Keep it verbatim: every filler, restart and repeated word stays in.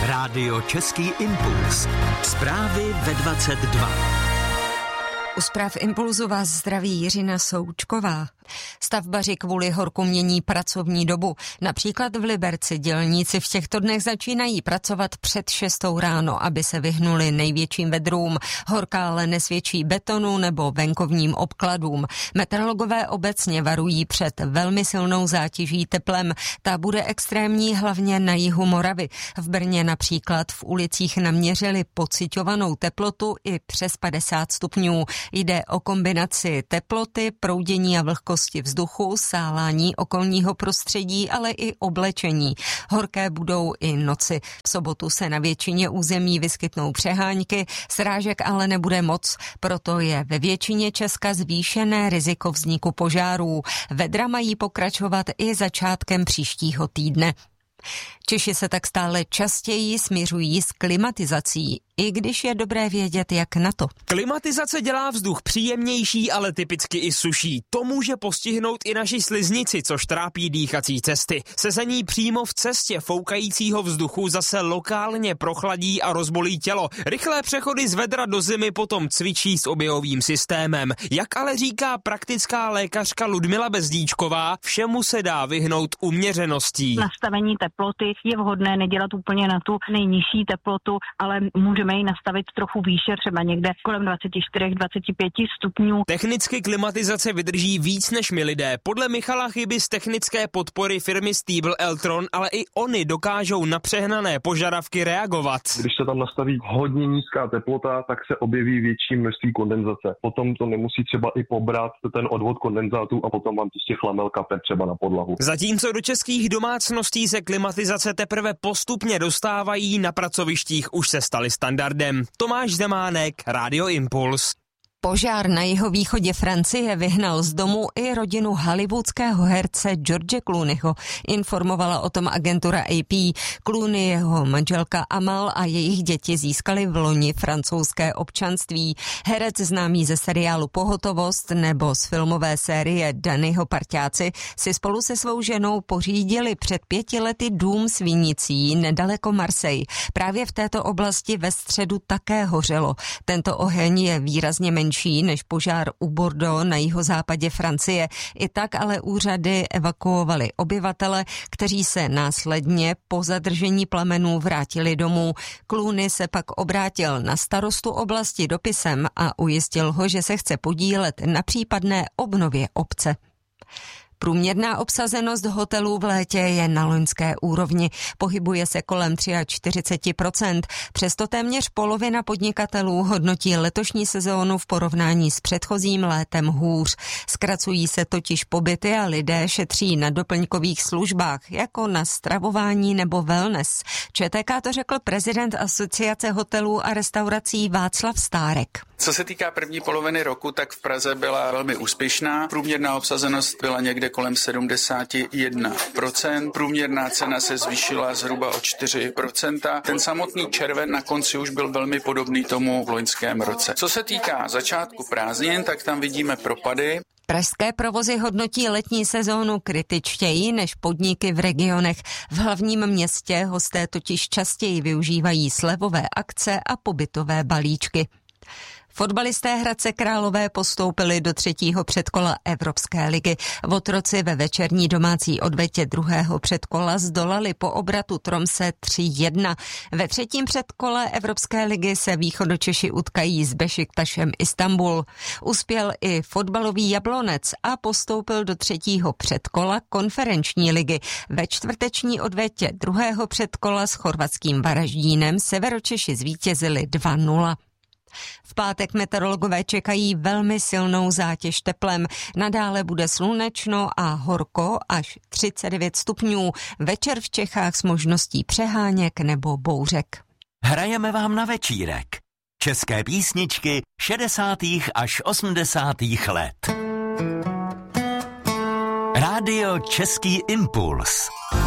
Rádio Český impuls. Zprávy ve dvacet dva. U zpráv Impulzu vás zdraví Jiřina Součková. Stavbaři kvůli horku mění pracovní dobu. Například v Liberci dělníci v těchto dnech začínají pracovat před šestou ráno, aby se vyhnuli největším vedrům. Horka ale nesvědčí betonu nebo venkovním obkladům. Meteorologové obecně varují před velmi silnou zátěží teplem. Ta bude extrémní hlavně na jihu Moravy. V Brně například v ulicích naměřili pociťovanou teplotu i přes padesát stupňů. Jde o kombinaci teploty, proudění a vlhkosti vzduchu, sálání okolního prostředí, ale i oblečení. Horké budou i noci. V sobotu se na většině území vyskytnou přehánky, srážek ale nebude moc, proto je ve většině Česka zvýšené riziko vzniku požárů. Vedra mají pokračovat i začátkem příštího týdne. Češi se tak stále častěji směřují s klimatizací, i když je dobré vědět, jak na to. Klimatizace dělá vzduch příjemnější, ale typicky i suší. To může postihnout i naši sliznici, což trápí dýchací cesty. Sezení přímo v cestě foukajícího vzduchu zase lokálně prochladí a rozbolí tělo. Rychlé přechody z vedra do zimy potom cvičí s oběhovým systémem. Jak ale říká praktická lékařka Ludmila Bezdíčková, všemu se dá vyhnout uměřeností. Nastavení teploty je vhodné nedělat úplně na tu nejnižší teplotu, ale můžeme ji nastavit trochu výše, třeba někde kolem dvacet čtyři dvacet pět stupňů. Technicky klimatizace vydrží víc než my lidé. Podle Michala Chyby z technické podpory firmy Stiebel Eltron, ale i oni dokážou na přehnané požadavky reagovat. Když se tam nastaví hodně nízká teplota, tak se objeví větší množství kondenzace. Potom to nemusí třeba i pobrat ten odvod kondenzátu a potom vám prostě chlamel kape třeba na podlahu. Zatímco do českých domácností se klimatizace teprve postupně dostávají, na pracovištích už se staly standardem. Tomáš Zemánek, Rádio Impuls. Požár na jihovýchodě Francie vyhnal z domu i rodinu hollywoodského herce George Clooneyho. Informovala o tom agentura A P. Clooney, jeho manželka Amal a jejich děti získali v loni francouzské občanství. Herec známý ze seriálu Pohotovost nebo z filmové série Dannyho parťáci si spolu se svou ženou pořídili před pěti lety dům s vinicí nedaleko Marseille. Právě v této oblasti ve středu také hořelo. Tento oheň je výrazně menší než požár u Bordeaux na jihozápadě Francie. I tak ale úřady evakuovali obyvatele, kteří se následně po zadržení plamenů vrátili domů. Clooney se pak obrátil na starostu oblasti dopisem a ujistil ho, že se chce podílet na případné obnově obce. Průměrná obsazenost hotelů v létě je na loňské úrovni. Pohybuje se kolem čtyřicet tři procent. Přesto téměř polovina podnikatelů hodnotí letošní sezónu v porovnání s předchozím létem hůř. Zkracují se totiž pobyty a lidé šetří na doplňkových službách, jako na stravování nebo wellness. Č T K to řekl prezident Asociace hotelů a restaurací Václav Stárek. Co se týká první poloviny roku, tak v Praze byla velmi úspěšná. Průměrná obsazenost byla někde kolem sedmdesát jedna procent. Průměrná cena se zvýšila zhruba o čtyři procenta. Ten samotný červen na konci už byl velmi podobný tomu v loňském roce. Co se týká začátku prázdnin, tak tam vidíme propady. Pražské provozy hodnotí letní sezónu kritičtěji než podniky v regionech. V hlavním městě hosté totiž častěji využívají slevové akce a pobytové balíčky. Fotbalisté Hradce Králové postoupili do třetího předkola Evropské ligy. Votroci ve večerní domácí odvetě druhého předkola zdolali po obratu Tromse tři jedna. Ve třetím předkole Evropské ligy se Východočeši utkají s Bešiktašem Istanbul. Uspěl i fotbalový Jablonec a postoupil do třetího předkola konferenční ligy. Ve čtvrteční odvetě druhého předkola s chorvatským Varaždínem Severočeši zvítězili dva nula. V pátek meteorologové čekají velmi silnou zátěž teplem. Nadále bude slunečno a horko až třicet devět stupňů. Večer v Čechách s možností přeháněk nebo bouřek. Hrajeme vám na večírek. České písničky šedesátých až osmdesátých let. Rádio Český impuls.